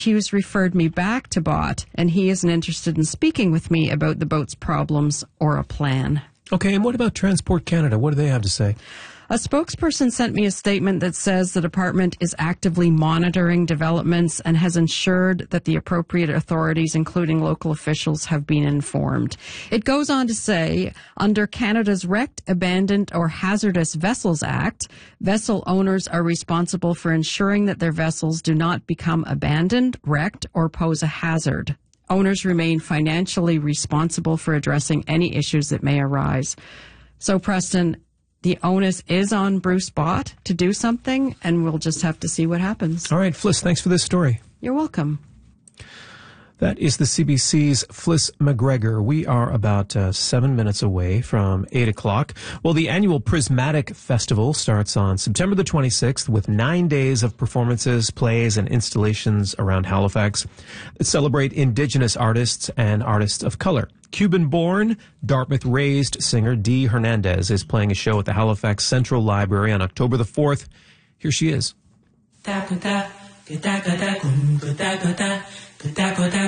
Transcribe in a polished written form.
Hughes referred me back to BOT, and he isn't interested in speaking with me about the boat's problems or a plan. Okay, and what about Transport Canada? What do they have to say? A spokesperson sent me a statement that says the department is actively monitoring developments and has ensured that the appropriate authorities, including local officials, have been informed. It goes on to say, under Canada's Wrecked, Abandoned or Hazardous Vessels Act, vessel owners are responsible for ensuring that their vessels do not become abandoned, wrecked, or pose a hazard. Owners remain financially responsible for addressing any issues that may arise. So, Preston, the onus is on Bruce Bott to do something, and we'll just have to see what happens. All right, Fliss, thanks for this story. You're welcome. That is the CBC's Fliss McGregor. We are about 7 minutes away from 8 o'clock. Well, the annual Prismatic Festival starts on September the 26th with 9 days of performances, plays, and installations around Halifax that celebrate Indigenous artists and artists of color. Cuban-born, Dartmouth-raised singer Dee Hernandez is playing a show at the Halifax Central Library on October the 4th. Here she is.